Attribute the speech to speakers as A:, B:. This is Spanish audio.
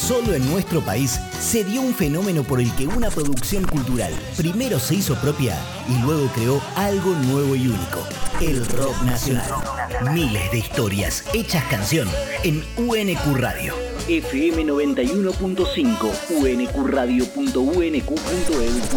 A: Solo en nuestro país se dio un fenómeno por el que una producción cultural primero se hizo propia y luego creó algo nuevo y único: el rock nacional. Miles de historias hechas canción en UNQ Radio. FM 91.5, unqradio.unq.edu.ar.